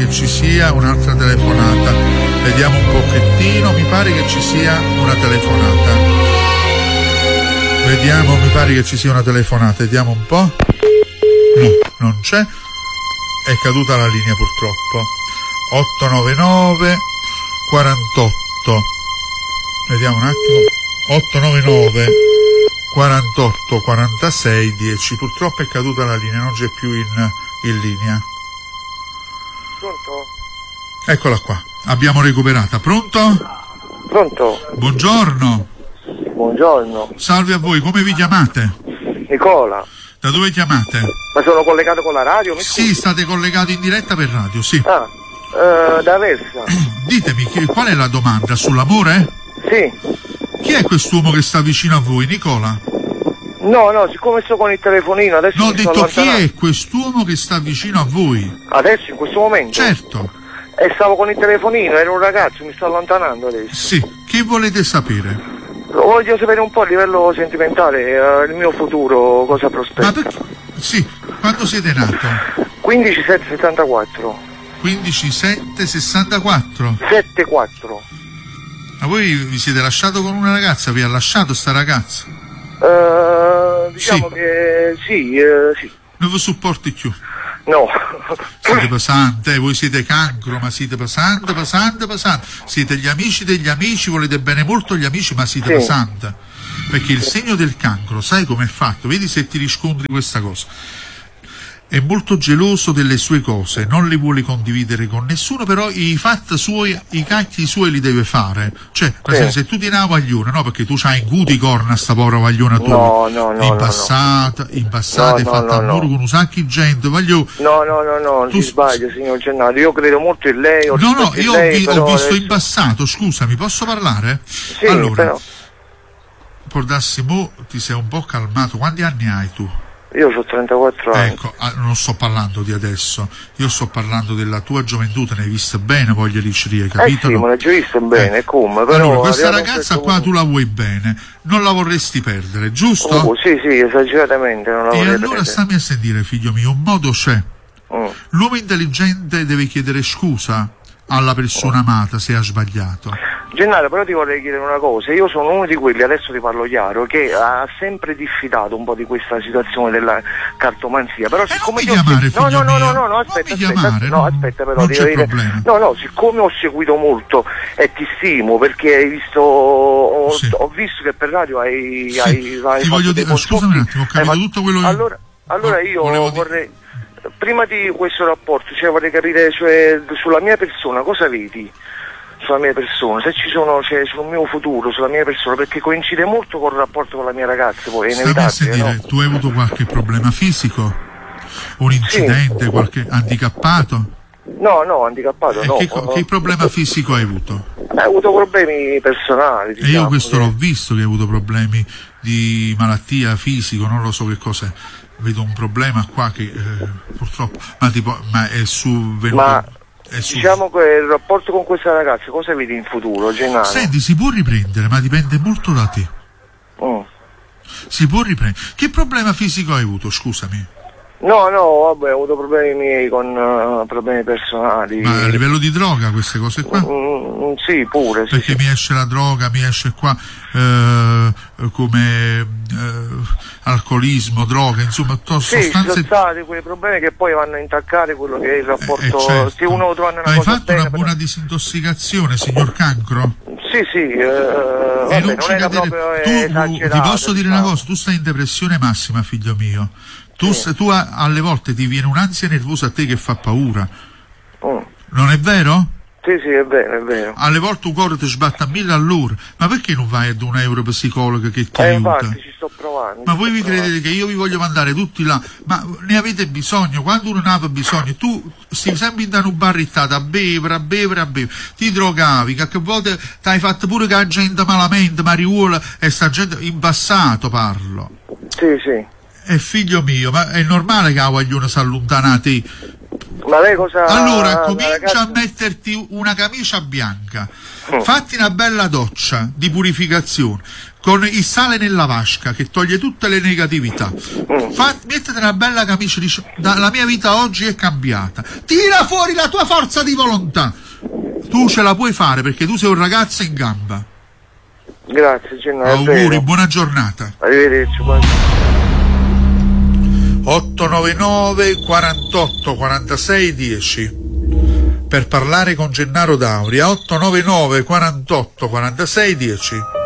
che ci sia un'altra telefonata. Vediamo un pochettino, mi pare che ci sia una telefonata. Vediamo, mi pare che ci sia una telefonata, vediamo un po'. No, non c'è. È caduta la linea purtroppo. 899 48. Vediamo un attimo. 899 48 46 10. Purtroppo è caduta la linea, non c'è più in linea. Pronto? Eccola qua, abbiamo recuperata. Pronto? Pronto? Buongiorno. Buongiorno. Salve a voi, come vi chiamate? Nicola. Da dove chiamate? Ma sono collegato con la radio? Sì, state collegati in diretta per radio, sì. Da Aversa. Ditemi, qual è la domanda? Sull'amore? Sì. Chi è quest'uomo che sta vicino a voi, Nicola? No, siccome sto con il telefonino adesso. No, ho mi sto detto chi allontanando. è quest'uomo che sta vicino a voi? Adesso, in questo momento? Certo. E stavo con il telefonino, ero un ragazzo, mi sto allontanando adesso. Sì, che volete sapere? Voglio sapere un po' a livello sentimentale, il mio futuro, cosa prospetta. Ma perché? Sì, quando siete nato? 15/7/74. 15/7/64? 7/4. Ma voi vi siete lasciato con una ragazza? Vi ha lasciato sta ragazza? Diciamo sì. che sì. Non vi supporti più. No. Siete pesante, voi siete cancro, ma siete pesante. Siete gli amici degli amici, volete bene molto gli amici, ma siete pesante. Perché il segno del cancro, sai com'è fatto? Vedi se ti riscontri questa cosa. È molto geloso delle sue cose, non le vuole condividere con nessuno, però i fatti suoi, i cacchi suoi li deve fare. Cioè, se tu ti dai una guagliona, no, perché tu c'hai in guti corna sta povera guagliona tua. No. In passato hai fatto amore con un sacco di gente, voglio. No, tu sbagli, signor Gennaro, io credo molto in lei. Io ho visto adesso... in passato, scusami, posso parlare? Sì, allora, però... Pordassimo, ti sei un po' calmato, quanti anni hai tu? Io ho 34 anni. Ecco, non sto parlando di adesso, io sto parlando della tua gioventù, te ne hai vista bene, voglia di hai capito? Sì, me l'ho già vista bene, come? Però allora, questa ragazza qua tu la vuoi bene, non la vorresti perdere, giusto? Sì, esageratamente non la vorrei allora perdere. stammi a sentire, figlio mio, un modo c'è. L'uomo intelligente deve chiedere scusa alla persona amata se ha sbagliato. Gennaro, però ti vorrei chiedere una cosa, io sono uno di quelli, adesso ti parlo chiaro, che ha sempre diffidato un po' di questa situazione della cartomanzia, però siccome non mi chiamare, figlio mio. aspetta, però non c'è problema. Siccome ho seguito molto e ti stimo perché hai visto ho visto che per radio hai ti voglio dire, scusami un attimo, ho capito tutto quello che allora io vorrei prima di questo rapporto, vorrei capire sulla mia persona cosa vedi sulla mia persona, se ci sono sul mio futuro, sulla mia persona, perché coincide molto col rapporto con la mia ragazza, poi è inevitabile. No? Tu hai avuto qualche problema fisico? Un incidente, qualche handicappato? No, handicappato no. Che problema fisico hai avuto? Hai avuto problemi personali. E io questo l'ho visto che hai avuto problemi di malattia fisico, non lo so che cos'è. Vedo un problema qua che purtroppo, ma è venuto. Diciamo che il rapporto con questa ragazza cosa vedi in futuro, Gennaro? Senti, si può riprendere, ma dipende molto da te. Si può riprendere. Che problema fisico hai avuto, scusami? No, vabbè, ho avuto problemi miei con problemi personali. Ma a livello di droga queste cose qua? Sì, pure. Perché mi esce la droga, mi esce qua come alcolismo, droga, insomma, sostanze... Sì, ci sono stati quei problemi che poi vanno a intaccare quello che è il rapporto, certo. se uno trova una hai cosa fatto bene, una buona disintossicazione, signor Cancro? Sì, vabbè, non era proprio esagerato. Ti posso dire una cosa, tu stai in depressione massima, figlio mio. Tu alle volte ti viene un'ansia nervosa a te che fa paura. Non è vero? Sì, è vero. Alle volte un cuore ti sbatte a 1000 all'ora. Ma perché non vai ad un neuropsicologo che ti aiuta? Infatti ci sto provando. Ma voi vi credete che io vi voglio mandare tutti là? Ma ne avete bisogno? Quando uno ne ha bisogno, tu stai sempre in un barrittato a bere. Ti drogavi, che a volte ti hai fatto pure che la gente malamente, mariuola, e sta gente in passato parlo. Sì. Figlio mio, ma è normale che la guagliona si allontana da te? Ma lei cosa... Allora comincia a metterti una camicia bianca, fatti una bella doccia di purificazione, con il sale nella vasca che toglie tutte le negatività. Mettete una bella camicia, dice: la mia vita oggi è cambiata. Tira fuori la tua forza di volontà. Tu ce la puoi fare perché tu sei un ragazzo in gamba. Grazie Gennaro. Auguri, buona giornata. Arrivederci. 899 48 46 10 per parlare con Gennaro Dauria. 899 48 46 10.